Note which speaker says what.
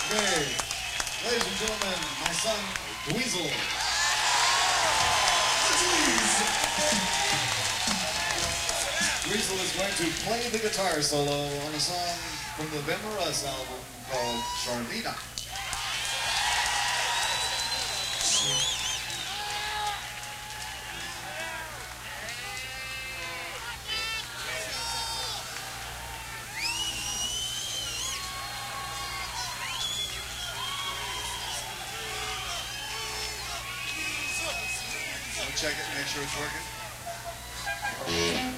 Speaker 1: Okay, ladies and gentlemen, my son, Dweezil. Dweezil is going to play the guitar solo on a song from the Ben Russ album called Charlena. Check it, make sure it's working.